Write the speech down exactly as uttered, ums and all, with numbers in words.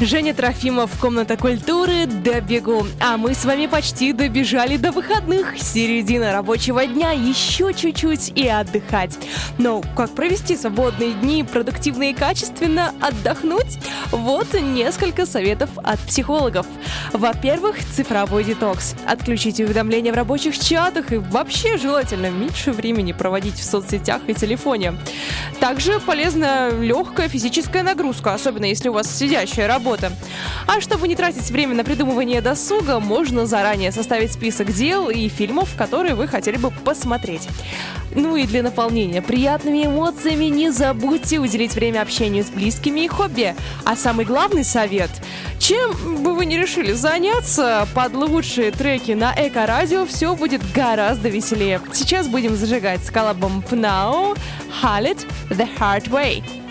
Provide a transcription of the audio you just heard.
Женя Трофимов, Комната культуры, добегу. А мы с вами почти добежали до выходных. Середина рабочего дня, еще чуть-чуть и отдыхать. Но как провести свободные дни продуктивно и качественно отдохнуть? Вот несколько советов от психологов. Во-первых, цифровой детокс. Отключите уведомления в рабочих чатах и вообще желательно меньше времени проводить в соцсетях и телефоне. Также полезна легкая физическая нагрузка, особенно если у вас сидящая работа. А чтобы не тратить время на придумывание досуга, можно заранее составить список дел и фильмов, которые вы хотели бы посмотреть. Ну и для наполнения приятными эмоциями не забудьте уделить время общению с близкими и хобби. А самый главный совет – чем бы вы ни решили заняться, под лучшие треки на Эко-радио все будет гораздо веселее. Сейчас будем зажигать с коллабом Пнау, Hallet, The Hard Way.